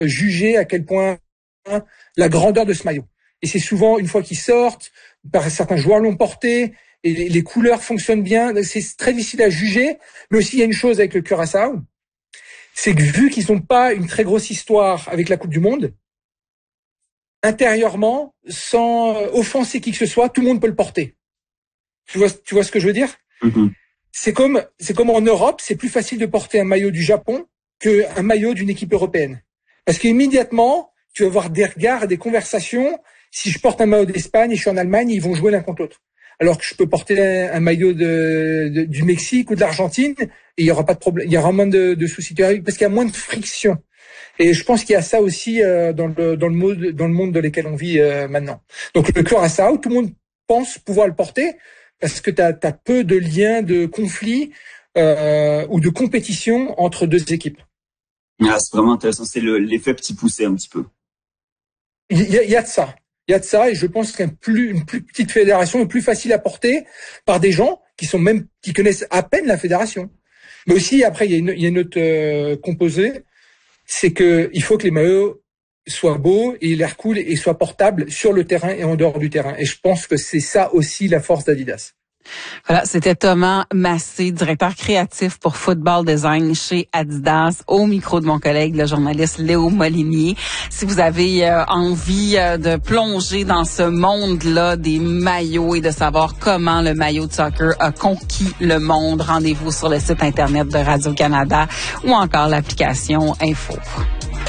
juger à quel point la grandeur de ce maillot. Et c'est souvent une fois qu'ils sortent, certains joueurs l'ont porté, et les couleurs fonctionnent bien. C'est très difficile à juger. Mais aussi, il y a une chose avec le Curaçao, c'est que vu qu'ils n'ont pas une très grosse histoire avec la Coupe du Monde, intérieurement, sans offenser qui que ce soit, tout le monde peut le porter. Tu vois ce que je veux dire? Mm-hmm. C'est comme en Europe, c'est plus facile de porter un maillot du Japon qu'un maillot d'une équipe européenne. Parce qu'immédiatement, tu vas avoir des regards, des conversations. Si je porte un maillot d'Espagne et je suis en Allemagne, ils vont jouer l'un contre l'autre. Alors que je peux porter un maillot du Mexique ou de l'Argentine et il y aura pas de problème, il y aura moins de soucis parce qu'il y a moins de friction. Et je pense qu'il y a ça aussi dans le monde dans lequel on vit maintenant. Donc le Curaçao, tout le monde pense pouvoir le porter parce que t'as peu de liens, de conflits ou de compétition entre deux équipes. Ah, c'est vraiment intéressant, c'est l'effet petit poussé un petit peu. Il y a de ça. Il y a de ça et je pense qu'une plus petite fédération est plus facile à porter par des gens qui connaissent à peine la fédération. Mais aussi après il y a une autre composée, c'est que il faut que les maillots soient beaux et l'air cool et soient portables sur le terrain et en dehors du terrain. Et je pense que c'est ça aussi la force d'Adidas. Voilà, c'était Thomas Massé, directeur créatif pour Football Design chez Adidas, au micro de mon collègue, le journaliste Léo Molinier. Si vous avez envie de plonger dans ce monde-là des maillots et de savoir comment le maillot de soccer a conquis le monde, rendez-vous sur le site Internet de Radio-Canada ou encore l'application Info.